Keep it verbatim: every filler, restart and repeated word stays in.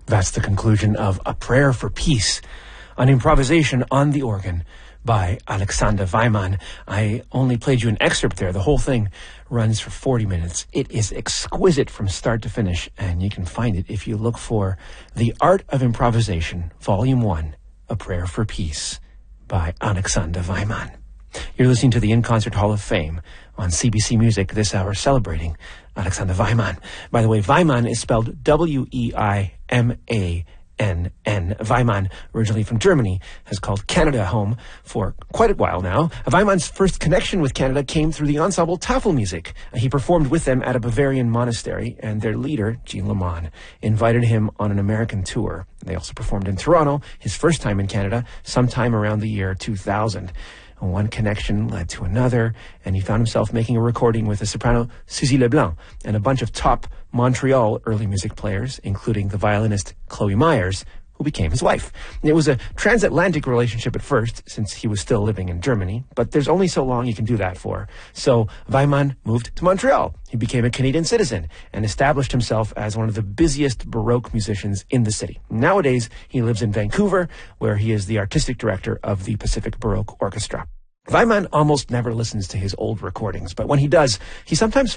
That's the conclusion of A Prayer for Peace, an improvisation on the organ by Alexander Weimann. I only played you an excerpt there. The whole thing runs for forty minutes. It is exquisite from start to finish, and you can find it if you look for The Art of Improvisation, Volume one, A Prayer for Peace by Alexander Weimann. You're listening to the In Concert Hall of Fame on C B C Music this hour, celebrating Alexander Weimann. By the way, Weimann is spelled W E I M A N N. Weimann, originally from Germany, has called Canada home for quite a while now. Weimann's first connection with Canada came through the ensemble Tafelmusik. He performed with them at a Bavarian monastery, and their leader, Jean Lamont, invited him on an American tour. They also performed in Toronto, his first time in Canada, sometime around the year two thousand. And one connection led to another, and he found himself making a recording with the soprano Suzy Leblanc and a bunch of top Montreal early music players, including the violinist Chloe Myers, who became his wife. It was a transatlantic relationship at first, since he was still living in Germany, but there's only so long you can do that for. So Weimann moved to Montreal. He became a Canadian citizen and established himself as one of the busiest Baroque musicians in the city. Nowadays, he lives in Vancouver, where he is the artistic director of the Pacific Baroque Orchestra. Weimann almost never listens to his old recordings, but when he does, he sometimes